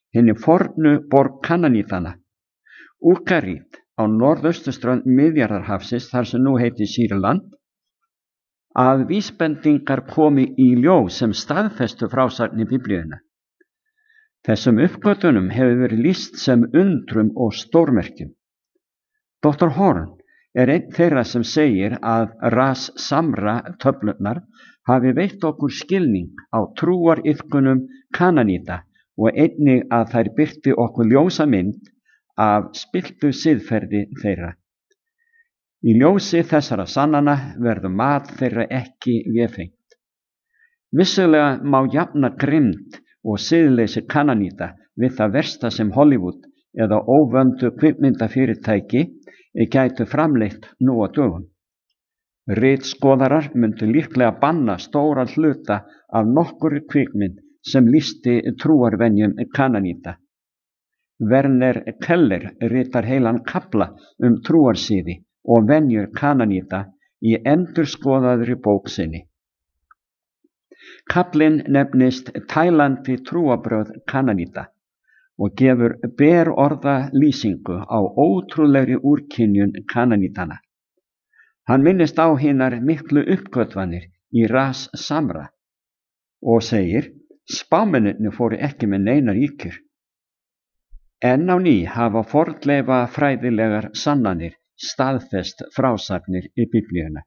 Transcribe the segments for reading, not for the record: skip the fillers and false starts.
hinni fornu borg Kananítana, Úgarít á norðausturströnd Miðjarðarhafsins þar sem nú heitir Sýrland, að vísbendingar komi í ljós sem staðfestu frásagnir Biblíuna. Þessum uppgötvunum hefur verið lýst sem undrum og stórmerkjum. Dr. Horn er einn þeirra sem segir að Ras Samra töflurnar hafi veitt okkur skilning á trúariðkunum Kananíta og einnig að þær birti okkur ljósa mynd af spilltu siðferði þeirra. Í ljósi þessara sannana verður mat þeirra ekki vefengt. Vissulega má jafna grimmd og siðleysi Kananíta við það versta sem Hollywood eða óvöndu kvikmyndafyrirtæki gætu framleitt nú á dögum. Ritskoðarar myndu líklega banna stóra hluta af nokkurri kvikmynd sem lýsti trúarvenjum Kananíta. Werner Keller ritar heilan kafla trúarsíði og venjur Kananíta í endurskoðaðri bók sinni. Kaflinn nefnist Tælandi trúarbrögð Kananíta og gefur berorða lýsingu á ótrúlegri úrkynjun Kananítana. Hann minnist á hinar miklu uppgötvanir í Ras Samra og segir: spámennirnir fóru ekki með neinar ýkjur. Enn á ný hafa fornleifafræðilegar sannanir staðfest frásagnir í Biblíuna.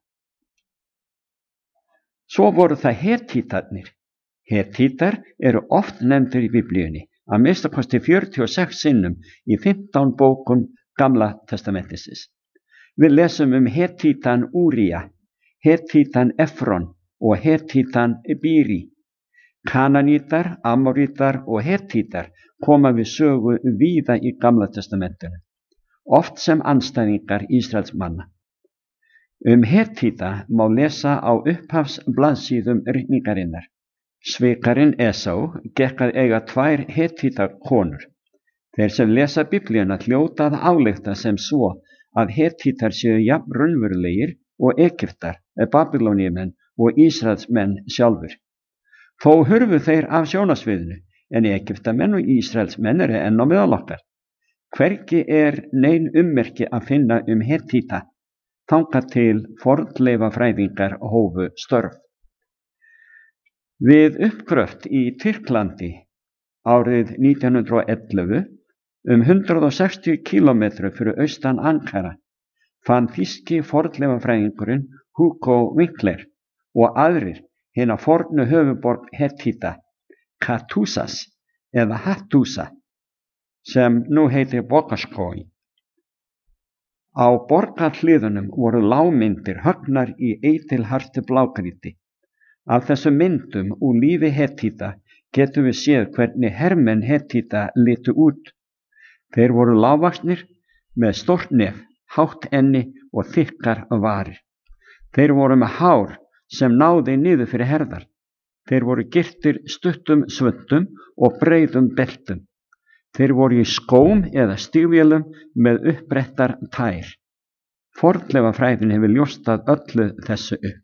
Svo voru það Hetítarnir. Hetítar eru oft nefndir í Biblíunni, að minnsta kosti 46 sinnum í 15 bókum Gamla testamentisins. Við lesum Hetítan Úría, Hetítan Efron og Hetítan Bíri. Kananítar, Amorítar og Hetítar koma við sögu víða í Gamla testamentinu, oft sem andstæðingar Ísraelsmanna. Hetíta má lesa á upphafsblaðsíðum ritningarinnar. Svikarinn Esau gekk að eiga 2 Hetítakonur. Þeir sem lesa Biblíuna hljóta að álykta sem svo að Hetítar séu jafn raunverulegir og Egyptar, Babylóníumenn og Ísraelsmenn sjálfur. Þó hurfu þeir af sjónarsviðinu, en Egyptamenn og Ísraelsmenn eru enn á meðal okkar. Hvergi er nein ummerki að finna Hetíta, þangað til fornleifafræðingar hófu störf. Við uppgröft í Tyrklandi árið 1911, 160 kílómetrum fyrir austan Ankara, fann þýski fornleifafræðingurinn Hugo Winkler og aðrir hina fornu höfuborg Hetíta, Hattusas eða Hattusa, sem nú heitir Bogaskói. Á borgarhliðunum voru lágmyndir höggnar í eitilhartu blágrýti. Af þessum myndum úr lífi Hetíta getum við séð hvernig hermenn Hetíta litu út. Þeir voru lágvaxnir með stórt nef, hátt enni og þykkar varir. Þeir voru með hár sem náði niður fyrir herðar. Þeir voru gyrtir stuttum svuntum og breiðum beltum. Þeir voru í skóm eða stígvélum með uppbrettar tær. Fornleifafræðin hefur ljóstað öllu þessu upp.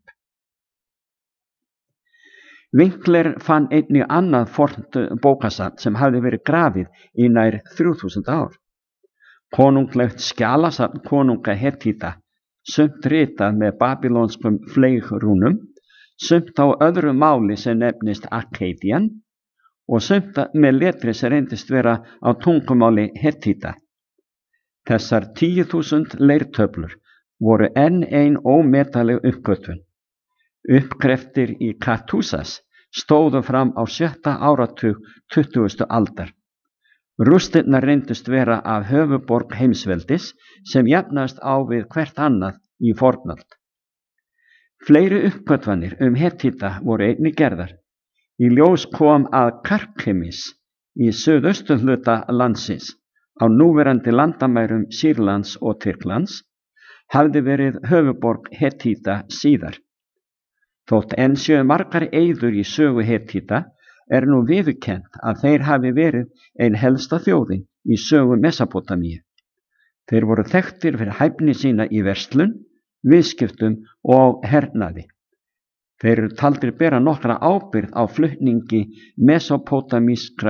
Winkler fann einnig annað fornt bókasafn sem hafði verið grafið í nær 3000 ár. Konunglegt skjalasafn konunga Hetíta, sumt ritað með babylonskum fleigrúnum, sumt á öðru máli sem nefnist Akkadian og sumt með letri sem reyndist vera á tungumáli Hetíta. Þessar 10.000 leirtöflur voru enn ein ómetaleg uppgötvun. Uppgreftir í Hattusas stóðu fram á 7. áratug 20. aldar. Rústirnar reyndust vera af höfuborg heimsveldis sem jafnast á við hvert annað í fornöld. Fleiri uppgötvanir Hetíta voru einnig gerðar. Í ljós kom að Karkemis í suðausturhluta landsins, á núverandi landamærum Sýrlands og Tyrklands, hafði verið höfuborg Hetíta síðar. Þótt enn séu margar eyður í sögu Hetíta er nú viðurkennt að þeir hafi verið ein helsta þjóðin í sögu Mesópótamíu. Þeir voru þekktir fyrir hæfni sína í verslun, viðskiptum og hernaði. Þeir eru taldir bera nokkra ábyrgð á flutningi mesópótamískrar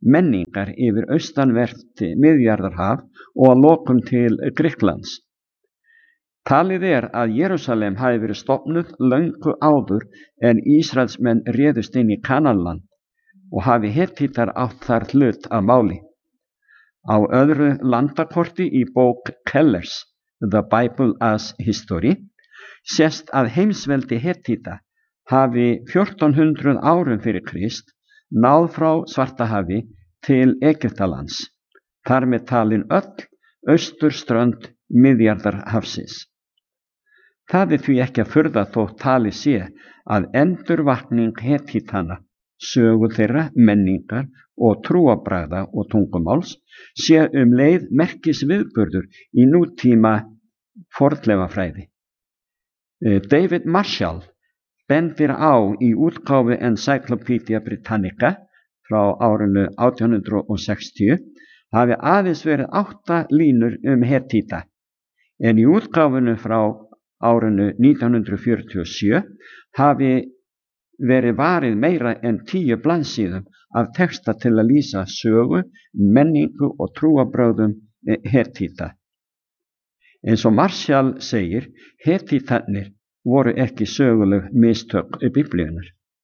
menningar yfir austanvert Miðjarðarhaf og að lokum til Grikklands. Talið að Jerúsalem hafi verið stofnuð löngu áður en Ísraelsmenn réðust inn í Kanaanland og hafi Hettítar átt þar hlut að máli. Á öðru landakorti í bók Kellers, The Bible as History, sést að heimsveldi Hettíta hafi 1400 árum fyrir Krist náð frá Svartahafi til Egyptalands, þar með talin öll austurströnd Miðjarðarhafsins. Það því ekki að furða þótt talið sé að endurvakning Hettítana, sögu þeirra, menningar og trúarbragða og tungumáls sé leið merkisviðburður í nútíma fornleifafræði. David Marshall bendir á í útgáfu Encyclopedia Britannica frá árinu 1860 hafi aðeins verið 8 línur Hettíta, en í útgáfunu frá árinu 1947 hafi verið varið meira en 10 blaðsíðum af texta til að lýsa sögu, menningu og trúarbrögðum Hettíta. Eins og Marshall segir, Hettítarnir voru ekki söguleg mistök Biblíunnar.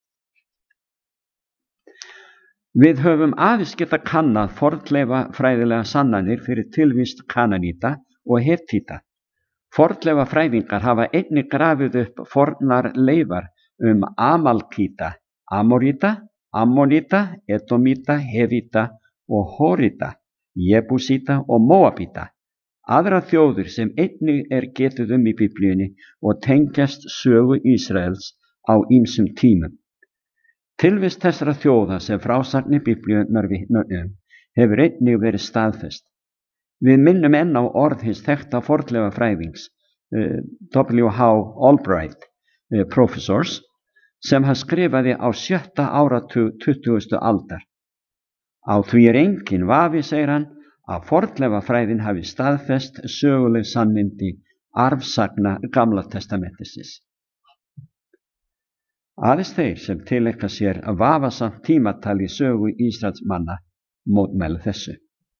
Við höfum aðeins geta kannað fornleifafræðilega sannanir fyrir tilvist Kananíta og Hettíta. Fornleifafræðingar hafa einnig grafið upp fornar leifar Amalkíta, Amoríta, Ammoníta, Edomíta, Hevita og Horita, Jebúsíta og Móabíta, aðra þjóðir sem einnig getið í Biblíunni og tengjast sögu Ísraels á ýmsum tímum. Tilvist þessara þjóða sem frásagnir Biblíunnar vitna hefur einnig verið staðfest. Við minnum enn á orð hins þekkta fornleifafræðings W.H. Albright, professors, sem hann skrifaði á 7. áratug 20. aldar. Á því engin vafi, segir hann, að fornleifafræðin hafi staðfest söguleg sannindi arfsagna Gamla testamentisins. Aðeins þeir sem tileinka sér vafasamt tímatal í sögu Ísraelsmanna mótmæla þessu.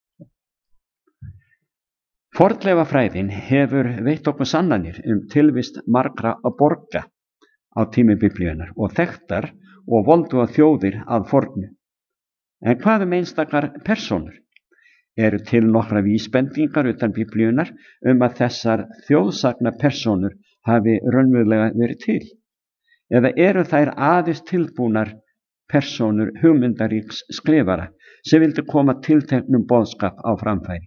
Fornleifafræðin hefur veitt okkur sannanir tilvist margra borga á tími Biblíunnar og þekktar og volduga þjóðir að fornu. En hvað einstakar persónur? Eru til nokkra vísbendingar utan Biblíunnar að þessar þjóðsagna persónur hafi raunverulega verið til? Eða eru þær aðeins tilbúnar persónur hugmyndaríks skrifara sem vildi koma tilteknum boðskap á framfæri?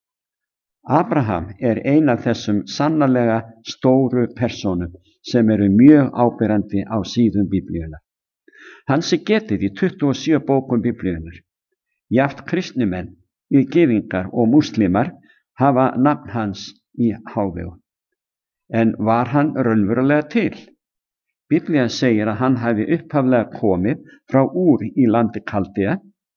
Abraham ein af þessum sannarlega stóru persónum sem eru mjög áberandi á síðum Biblíunnar. Hans getið í 27 bókum Biblíunnar. Jafnt kristnimenn, gyðingar og múslimar hafa nafn hans í hávegum. En var hann raunverulega til? Biblían segir að hann hafi upphaflega komið frá Úr í landi Kaldea.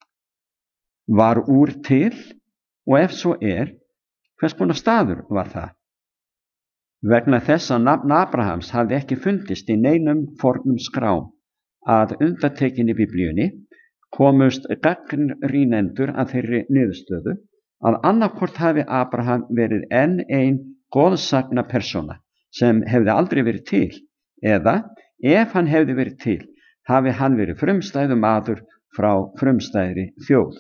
Var Úr til? Og ef svo hvers konar staður var það? Vegna þess að nafn Abrahams hafði ekki fundist í neinum fornum skrám að undantekinni Biblíunni, komust gagnrýnendur að þeirri niðurstöðu að annarkvort hafi Abraham verið enn ein goðsagna persóna sem hefði aldrei verið til, eða ef hann hefði verið til, hafi hann verið frumstæður maður frá frumstæðri þjóð.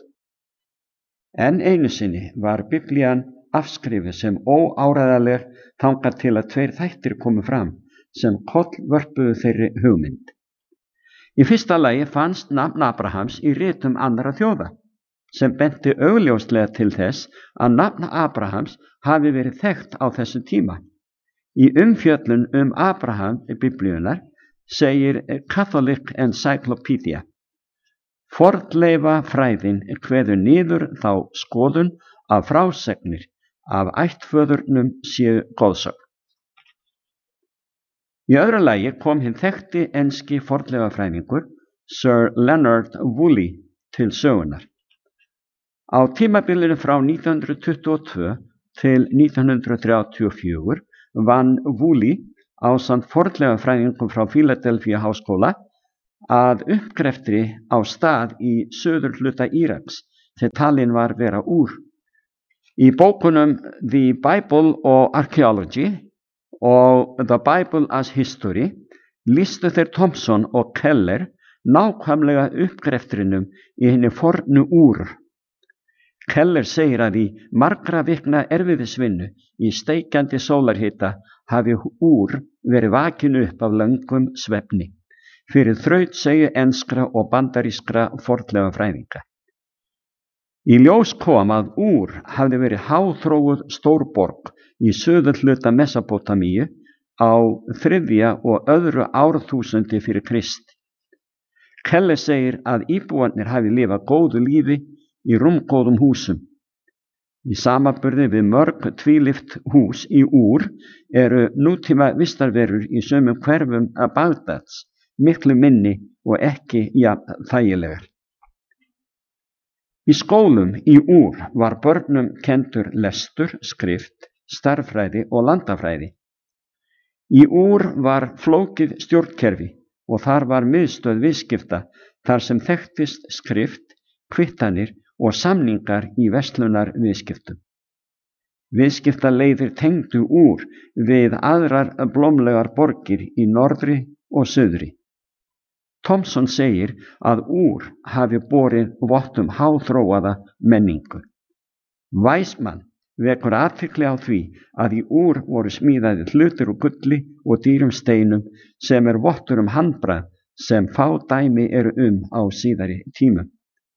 Enn einu sinni var Biblían afskrifið sem óáreiðanleg þangað til að 2 þættir komu fram sem kollvörpuðu þeirri hugmynd. Í fyrsta lagi fannst nafn Abrahams í ritum annarra þjóða, sem benti augljóslega til þess að nafn Abrahams hafi verið þekkt á þessum tíma. Í umfjöllun Abraham í Biblíunnar segir Catholic Encyclopedia: Fornleifafræðin kveður niður þá skoðun að frásagnir af ættföðurnum séu goðsögn. Í öðru lagi kom hinn þekkti enski fornleifafræðingur Sir Leonard Woolley til sögunar. Á tímabilinu frá 1922 til 1934 vann Woolley ásamt fornleifafræðingum frá Philadelphia háskóla að uppgreftri á stað í suðurhluta Íraks sem talin var vera úr. Í bókunum The Bible og Archaeology og The Bible as History lýstu þeir Thompson og Keller nákvæmlega uppgreftrinum í hinni fornu Úr. Keller segir að í margra vikna erfiðisvinnu í steikjandi sólarhita hafi Úr verið vakin upp af löngum svefni fyrir þrautseigju enskra og bandarískra fornleifafræðinga. Í ljós kom að Úr hafði verið háþróuð stórborg í suðurhluta Mesópótamíu á 3. og 2. árþúsundi fyrir Krist. Keller segir að íbúarnir hafi lifað góðu lífi í rúmgóðum húsum. Í samanburði við mörg tvílyft hús í Úr eru nútíma vistarverur í sumum hverfum að Bagdads miklu minni og ekki jafn þægilegar. Í skólum í Úr var börnum kenndur lestur, skrift, stærðfræði og landafræði. Í Úr var flókið stjórnkerfi og þar var miðstöð viðskipta þar sem þekktist skrift, kvittanir og samningar í verslunarviðskiptum. Viðskiptaleiðir tengdu Úr við aðrar blómlegar borgir í norðri og suðri. Thompson segir að Úr hafi borið vott háþróaða menningu. Weismann vekur athygli á því að í Úr voru smíðaðir hlutir úr gulli og dýrum steinum sem vottur handbragð sem fá dæmi eru á síðari tímum.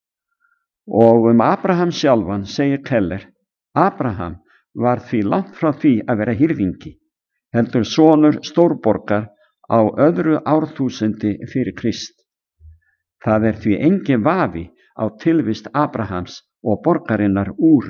Og Abraham sjálfan segir Keller, Abraham var því langt frá því að vera hirðingi, heldur sonur stórborgar á 2. árþúsundi fyrir Krist. Það því engin vafi á tilvist Abrahams og borgarinnar Úr.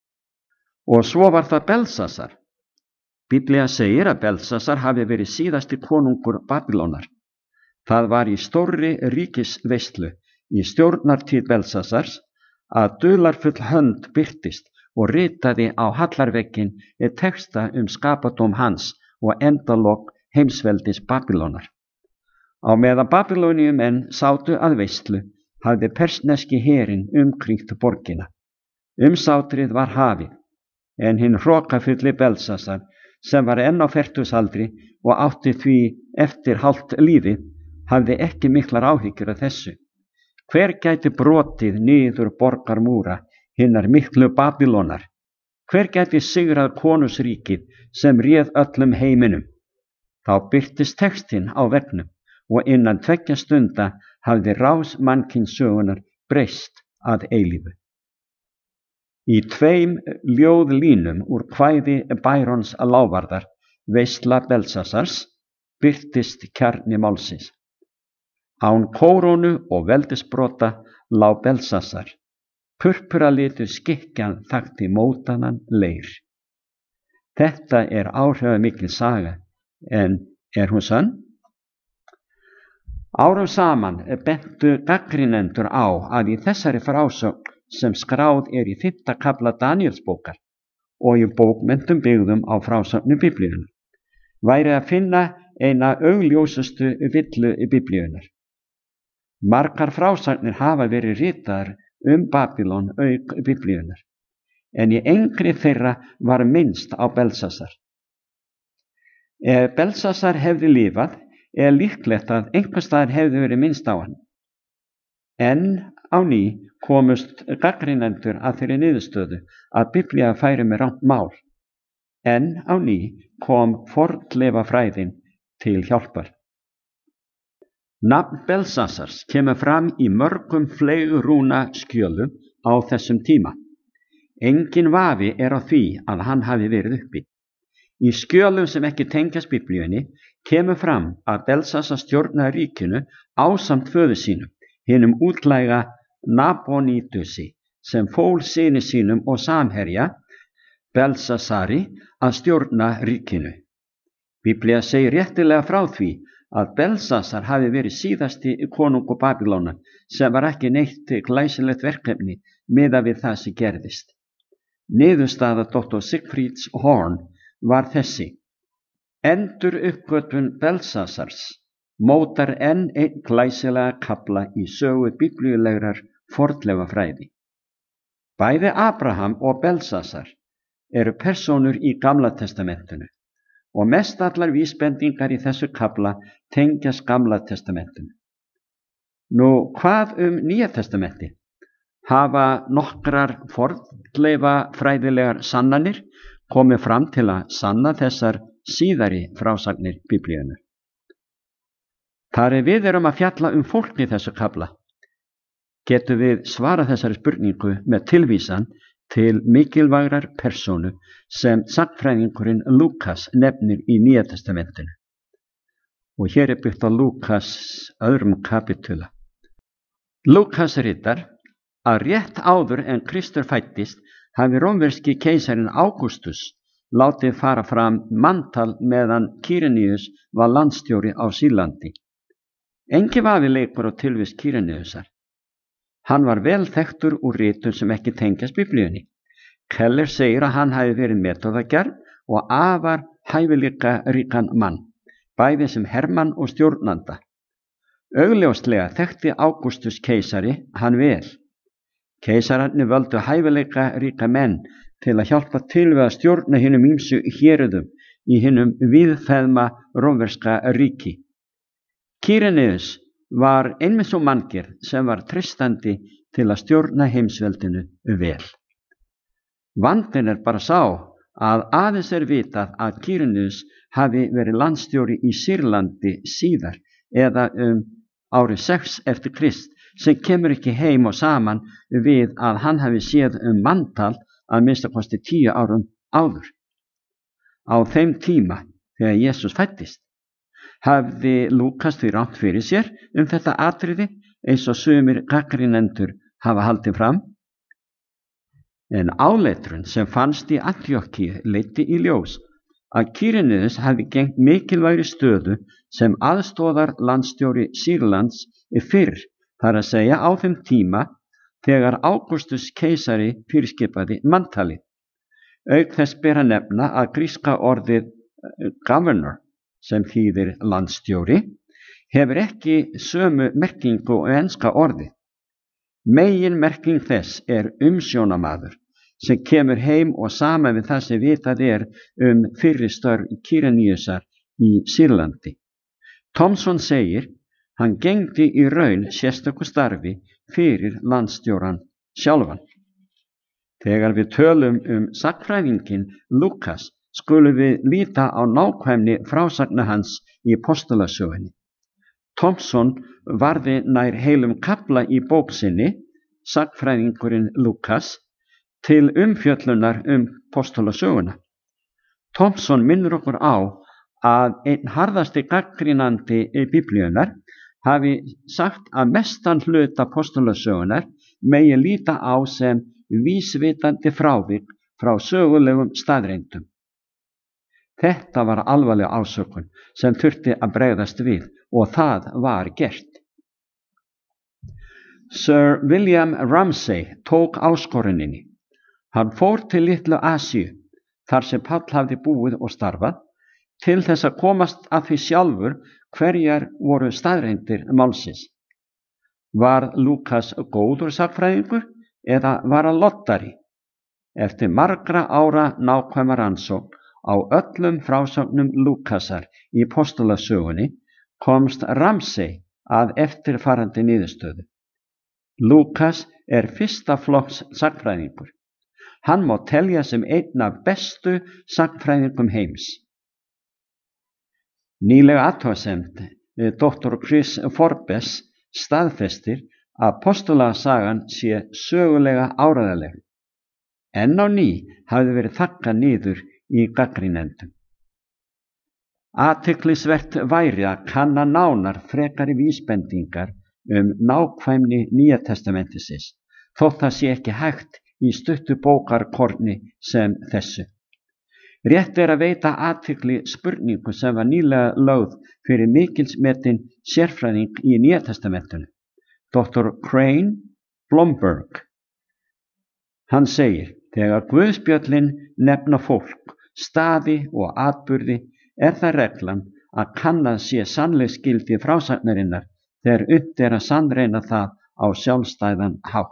Og svo var það Belsasar. Biblía segir að Belsasar hafi verið síðasti konungur Babýlonar. Það var í stórri ríkisveislu í stjórnartíð Belsasars að dularfull hönd birtist og ritaði á hallarvegginn texta skapadóm hans og endalok heimsveldis Babýlonar. Á meðan Babýloníumenn sátu að veislu hafði persneski herinn umkringt borgina. Umsátrið var hafið, en hinn hrokafulli Belsasar, sem var enn á fertugsaldri og átti því eftir hálft lífið, hafði ekki miklar áhyggjur af þessu. Hver gæti brotið niður borgarmúra hinnar miklu Babýlonar? Hver gæti sigrað konungsríkið sem réð öllum heiminum? Þá birtist textinn á veggnum og innan 2 stunda hafði rás mannkynssögunnar breyst að eilífu. Í 2 ljóðlínum úr kvæði Byrons Lávarðar, Veisla Belsasars, birtist kjarni málsins. Án kórónu og veldisbrota lá Belsasar. Purpuralitu skikkjan þakti mótanan leir. Þetta áhrifamikil saga, en hún sönn? Árum saman bentu gagnrýnendur á að í þessari frásögn sem skráð í 5. kafla Daníelsbókar og í bókmenntum byggðum á frásögnu Biblíunnar væri að finna eina augljósustu villu Biblíunnar. Margar frásagnir hafa verið ritaðar Babýlon auk Biblíunnar, en í engri þeirra var minnst á Belsasar. Ef Belsasar hefði lifað, líklegt að einhversstaðar hefði verið minnst á hann. En á ný komust gagnrýnendur að þeirri niðurstöðu að Biblía færi með rangt mál. En á ný kom fornleifafræðin til hjálpar. Nafn Belsasars kemur fram í mörgum fleygurúna skjölum á þessum tíma. Engin vafi á því að hann hafi verið uppi. Í skjölum sem ekki tengjast Biblíunni kemur fram að Belsasar stjórnaði ríkinu ásamt föður sínum, hinum útlæga Nabónítusi, sem fól syni sínum og samherja Belsasari að stjórna ríkinu. Biblía segir réttilega frá því að Belsasar hafi verið síðasti konungur Babýlonar sem var ekki neitt glæsilegt verkefni miðað við það sem gerðist. Niðurstaða Dr. Siegfrieds Horn var þessi: enduruppgötvun Belsasars mótar enn einn glæsilega kafla í sögu biblíulegrar fornleifafræði. Bæði Abraham og Belsasar eru persónur í Gamla testamentinu og mestallar vísbendingar í þessu kafla tengjast Gamla testamentinu. Nú, hvað Nýja testamenti? Hafa nokkrar fornleifafræðilegar sannanir komið fram til að sanna þessar síðari frásagnir Biblíunnar. Þar við erum að fjalla fólk í þessu kafla, getum við svarað þessari spurningu með tilvísan til mikilvægrar persónu sem sagnfræðingurinn Lúkas nefnir í Nýja testamentinu. Og hér byggt á Lúkas 2. kapitula. Lúkas ritar að rétt áður en Kristur fæddist hafi rómverski keisarin Ágústus látið fara fram manntal meðan Kýreníus var landstjóri á Sýrlandi. Enginn vafi leikur á tilvist Kýreníusar. Hann var vel þekktur úr ritum sem ekki tengjast Biblíunni. Keller segir að hann hafi verið metóðagjarn og afar hæfileikaríkan mann, bæði sem hermann og stjórnanda. Augljóslega þekkti Ágústus keisari hann vel. Keisararnir völdu hæfileikaríka menn til að hjálpa til við að stjórna hinum ýmsu héruðum í hinum víðfeðma rómverska ríki. Kýreníus var einmitt svo manngerð sem var treystandi til að stjórna heimsveldinu vel. Vandinn bara sá að aðeins vitað að Kýreníus hafi verið landstjóri í Sýrlandi síðar eða árið 6 eftir Krist, sem kemur ekki heim og saman við að hann hafi séð manntal að minnstakosti 10 árum áður. Á þeim tíma þegar Jesús fæddist hafði Lúkas því rangt fyrir sér þetta atriði eins og sumir gagnrýnendur hafa haldið fram. En áletrun sem fannst í Antíókíu leiddi í ljós að Kýreníus hafi gegnt mikilvægri stöðu sem aðstoðar landstjóri Sýrlands fyrr, þar að segja á þeim tíma þegar Ágústus keisari fyrirskipaði manntalið. Auk þess ber að nefna að gríska orðið governor, sem þýðir landstjóri, hefur ekki sömu merkingu og enska orðið. Meginmerking þess umsjónamaður sem kemur heim og saman við það sem vitað fyrri störf Kýreníusar í Sýrlandi. Thomson segir, hann gegndi í raun sérstöku starfi fyrir landstjóran sjálfan. Þegar við tölum sagnfræðinginn Lúkas skulum við líta á nákvæmni frásagna hans í postulasögunni. Thomson varði nær heilum kafla í bók sinni, sagnfræðingurinn Lúkas, til umfjöllunar postulasöguna. Thomson minnir okkur á að einn harðasti gagnrýnandi Biblíunnar hafi sagt að mestan hluta postulasögunar megi líta á sem vísvitandi frávik frá sögulegum staðreyndum. Þetta var alvarleg ásökun sem þurfti að bregðast við og það var gert. Sir William Ramsay tók áskoruninni. Hann fór til Litlu Asíu, þar sem Páll hafði búið og starfað, til þess að komast að því sjálfur hverjar voru staðreyndir málsins. Var Lúkas góður sagnfræðingur eða var hann loddari? Eftir margra ára nákvæma rannsókn á öllum frásögnum Lúkasar í postulasögunni komst Ramsay að eftirfarandi niðurstöðu. Lúkas fyrsta flokks sagnfræðingur. Hann má telja sem einn af bestu sagnfræðingum heims. Nýlega athugasemd Dr. Chris Forbes staðfestir að postulasagan sé sögulega áreiðanleg. Enn á ný hafði verið þaggað niður í gagnrýnendum. Athyglisvert væri að kanna nánar frekari vísbendingar nákvæmni Nýja testamentisins, þótt það sé ekki hægt í stuttu bókarkorni sem þessu. Rétt að veita athygli spurningu sem var nýlega lögð fyrir mikilsmetinn sérfræðing í Nýja testamentinu, Dr. Crane Blomberg. Hann segir, þegar Guðspjöllin nefna fólk, staði og atburði það reglan að kannað sé sannleiksgildi frásagnarinnar þegar unnt að sannreyna það á sjálfstæðan hátt.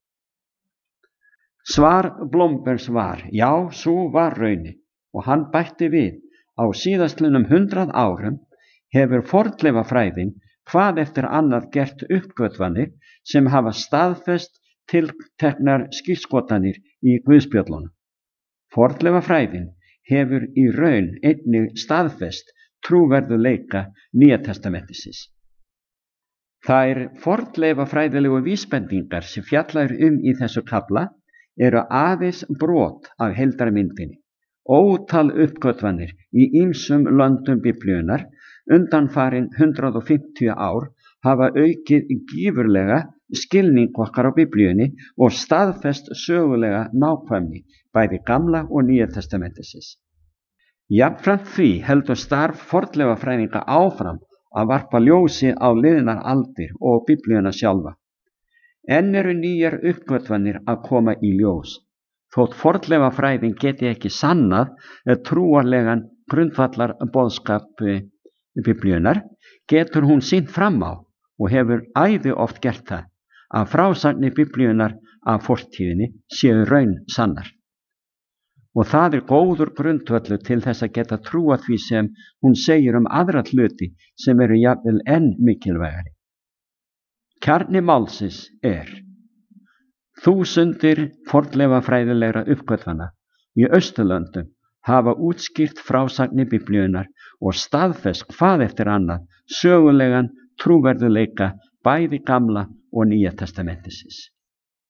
Svar Blombergs var: já, sú var raunin, og hann bætti við: á síðastliðnum 100 árum hefur fornleifafræðin hvað eftir annað gert uppgötvanir sem hafa staðfest tilteknar skírskotanir í guðspjöllunum. Fornleifafræðin hefur í raun einnig staðfest trúverðugleika Nýja testamentisins. Þær fornleifafræðilegu vísbendingar sem fjallað í þessu kafla eru aðeins brot af heildarmyndinni. Ótal uppgötvanir í ýmsum löndum Biblíunnar undanfarin 150 ár hafa aukið gífurlega skilning okkar á Biblíunni og staðfest sögulega nákvæmni bæði Gamla og Nýja testamentisins. Jafnframt því heldur starf fornleifafræðinga áfram að varpa ljósi á liðnar aldir og Biblíuna sjálfa. Enn eru nýjar uppgötvanir að koma í ljós. Þótt fornleifafræðin geti ekki sannað trúarlegan grundvallar boðskap Biblíunnar, getur hún sýnt fram á, og hefur æði oft gert það, að frásagnir Biblíunnar af fortíðinni séu raun sannar. Og það góður grundvöllur til þess að geta trúa því sem hún segir aðra hluti sem eru jafnvel enn mikilvægari. Kjarni málsins þúsundir fornleifafræðilegra uppgötvana í Austurlöndum hafa útskýrt frásagnir Biblíunnar og staðfest hvað eftir annað sögulegan trúverðugleika bæði Gamla og Nýja testamentisins.